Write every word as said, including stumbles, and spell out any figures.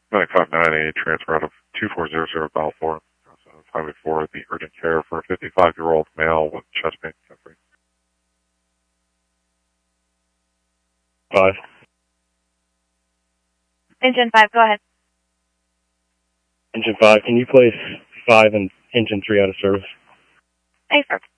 ninety-five ninety, transfer out of two four zero zero Balfour. Highway four, the urgent care for a fifty-five-year-old male with chest pain. Five. Engine five, go ahead. Engine five, can you place five and engine three out of service? Hey, sir.